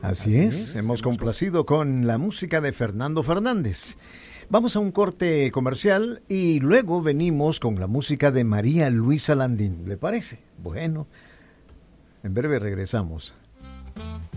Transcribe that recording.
Así es, hemos complacido con la música de Fernando Fernández. Vamos a un corte comercial y luego venimos con la música de María Luisa Landín. ¿Le parece? Bueno, en breve regresamos.